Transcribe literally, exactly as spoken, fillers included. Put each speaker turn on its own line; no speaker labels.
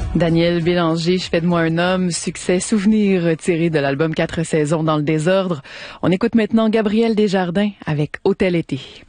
Daniel Bélanger, Je fais de moi un homme, succès souvenir tiré de l'album Quatre saisons dans le désordre. On écoute maintenant Gabriel Desjardins avec Hôtel été.